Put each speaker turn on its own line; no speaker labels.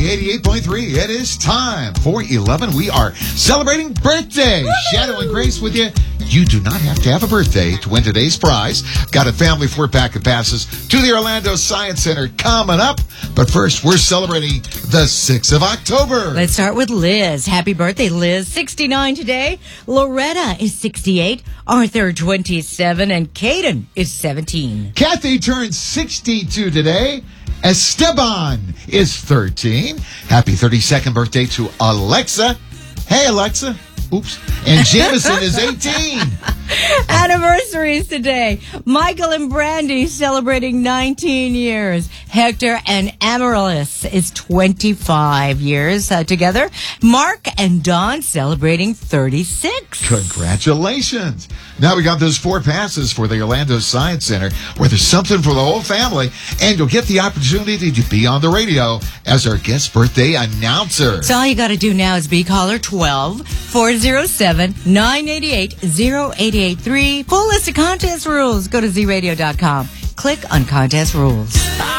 88.3. It is time for 11. We are celebrating birthdays. Shadow and Grace with you. You do not have to have a birthday to win today's prize. Got a family 4-pack of passes to the Orlando Science Center coming up. But first, we're celebrating the 6th of October.
Let's start with Liz. Happy birthday, Liz. 69 today. Loretta is 68. Arthur, 27. And Caden is 17.
Kathy turns 62 today. Esteban is 13. Happy 32nd birthday to Alexa. Hey, Alexa. Oops. And Jameson is 18.
Anniversaries today. Michael and Brandy celebrating 19 years. Hector and Amaryllis is 25 years together. Mark and Dawn celebrating 36.
Congratulations. Now we got those 4 passes for the Orlando Science Center where there's something for the whole family, and you'll get the opportunity to be on the radio as our guest birthday announcer.
So all you got to do now is be caller 12-407-988-0883. Full list of contest rules. Go to zradio.com. Click on contest rules.